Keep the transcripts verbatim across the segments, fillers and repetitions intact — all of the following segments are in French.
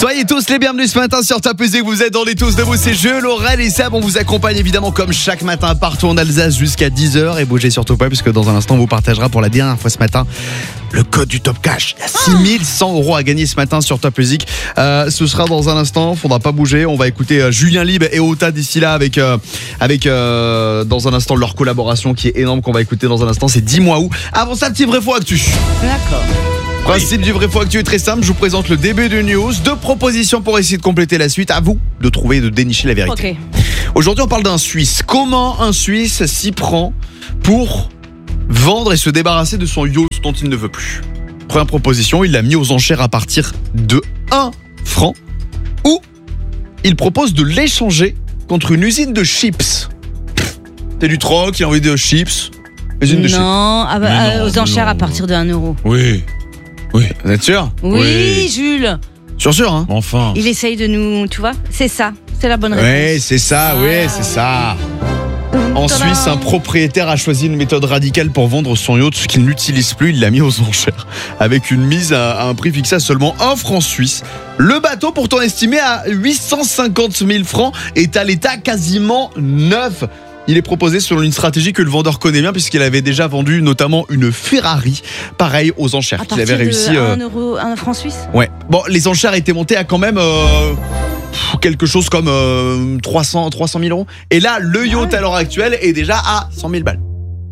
Soyez tous les bienvenus ce matin sur Top Music. Vous êtes dans les tous debout, c'est Jules, Laurel et Seb. On vous accompagne évidemment comme chaque matin partout en Alsace jusqu'à dix heures. Et bougez surtout pas puisque dans un instant on vous partagera pour la dernière fois ce matin le code du Top Cash. Il y a six mille cent euros à gagner ce matin sur Top Music. Euh, ce sera dans un instant, faudra pas bouger. On va écouter euh, Julien Libre et Ota d'ici là avec, euh, avec euh, dans un instant leur collaboration qui est énorme qu'on va écouter dans un instant. C'est Dis-moi où. Avant ça, petit vrai faux actu. D'accord. Principe du vrai faux actu est très simple, je vous présente le début du news, deux propositions pour essayer de compléter la suite, à vous de trouver et de dénicher la vérité. Ok. Aujourd'hui on parle d'un Suisse. Comment un Suisse s'y prend pour vendre et se débarrasser de son yacht dont il ne veut plus? Première proposition, il l'a mis aux enchères à partir de un franc, ou il propose de l'échanger contre une usine de chips. T'as du troc, il a envie de chips. Usine de chips. Non, ah bah, Mais non, aux enchères non. à partir de un euro. Oui, oui, Vous êtes sûr? Oui, Oui. Jules. Sûr sûr hein? enfin. Il essaye de nous, tu vois, c'est ça, c'est la bonne réponse. Oui, c'est ça, oui, c'est ça. En Tadam. Suisse, un propriétaire a choisi une méthode radicale pour vendre son yacht, ce qu'il n'utilise plus, il l'a mis aux enchères, avec une mise à, à un prix fixé à seulement un franc suisse. Le bateau, pourtant estimé à huit cent cinquante mille francs, est à l'état quasiment neuf. Il est proposé selon une stratégie que le vendeur connaît bien, puisqu'il avait déjà vendu notamment une Ferrari, pareil aux enchères, À qu'il partir avait réussi. de euh, un euro, un franc suisse. Ouais. Bon, les enchères étaient montées à quand même euh, pff, quelque chose comme euh, trois cents mille euros. Et là, le yacht Ouais. à l'heure actuelle est déjà à cent mille balles.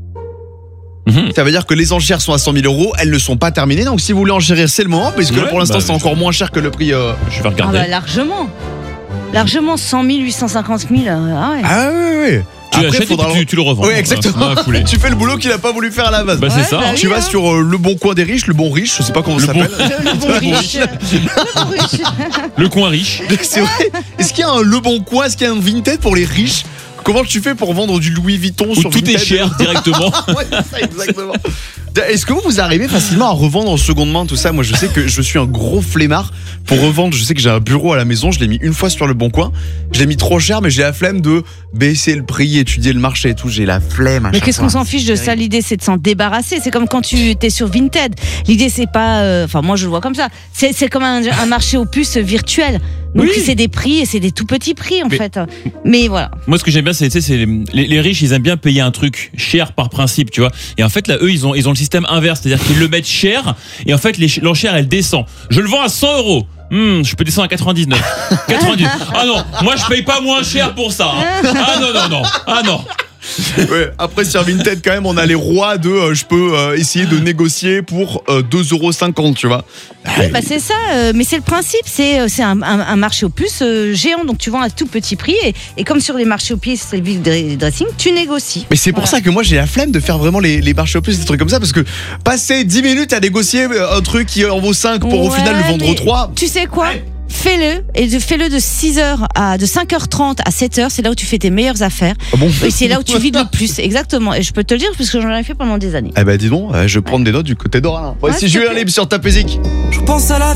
Mhm. Ça veut dire que les enchères sont à cent mille euros, elles ne sont pas terminées. Donc si vous voulez enchérir, c'est le moment, puisque là, Ouais, pour l'instant, bah, c'est encore moins cher que le prix. euh, Je vais Ah regarder. bah largement. Largement, cent mille, huit cent cinquante mille. euh, Ah ouais. Ah oui, oui, oui. Tu Après, l'achètes et faudra puis tu, tu le revends. Oui, exactement. Voilà, dans la foulée. Tu fais le boulot qu'il a pas voulu faire à la base. Bah, c'est Ouais, ça. bah hein. oui. Tu vas hein. sur euh, le bon coin des riches, le bon riche, je sais pas comment ça Le bon- s'appelle. Le bon riche. Le bon riche. Le coin riche. C'est vrai. Est-ce qu'il y a un Le Bon Coin? Est-ce qu'il y a un Vinted pour les riches? Comment tu fais pour vendre du Louis Vuitton Où sur tout Vinted? est cher directement. Ouais, c'est ça, exactement. Est-ce que vous, vous arrivez facilement à revendre en seconde main tout ça? Moi, je sais que je suis un gros flemmard pour revendre. Je sais que j'ai un bureau à la maison. Je l'ai mis une fois sur le Bon Coin. Je l'ai mis trop cher, mais j'ai la flemme de baisser le prix, étudier le marché et tout. J'ai la flemme. à Mais chaque qu'est-ce qu'on fois. s'en fiche de ça? L'idée, c'est de s'en débarrasser. C'est comme quand tu es sur Vinted. L'idée, c'est pas. euh, Enfin, moi, je le vois comme ça. C'est c'est comme un, un marché aux puces virtuel. Donc, Oui. c'est des prix et c'est des tout petits prix, en Mais- fait. Mais voilà. Moi, ce que j'aime bien, c'est, tu sais, c'est les, les- les riches, ils aiment bien payer un truc cher par principe, tu vois. Et en fait, là, eux, ils ont, ils ont le système inverse, c'est-à-dire qu'ils le mettent cher, et en fait, les- l'enchère, elle descend. Je le vends à cent euros. Hmm, je peux descendre à quatre-vingt-dix-neuf. quatre-vingt-dix. Ah non, moi, je paye pas moins cher pour ça. hein. Ah non, non, non. Ah non. Ouais, après, sur Vinted, quand même, on a les rois de euh, je peux euh, essayer de négocier pour euh, deux euros cinquante, tu vois. Oui, bah c'est ça, euh, mais c'est le principe, c'est euh, c'est un, un, un marché aux puces euh, géant, donc tu vends à tout petit prix, et, et comme sur les marchés aux puces, c'est le vide dressing, tu négocies. Mais c'est pour Voilà. ça que moi j'ai la flemme de faire vraiment les, les marchés aux puces, des trucs comme ça, parce que passer dix minutes à négocier euh, un truc qui en vaut cinq pour au Ouais, final le vendre mais trois. Tu sais quoi? Fais-le, et de- fais-le de six heures à de cinq heures trente à sept heures, c'est là où tu fais tes meilleures affaires. Ah bon? Et c'est là où tu vides le plus, exactement. Et je peux te le dire, parce que j'en ai fait pendant des années. Eh ben dis donc, euh, je vais prendre des notes du côté d'Oral. Voici Ouais, s'il te Julien plaît. Libre sur Ta Music. Je pense à la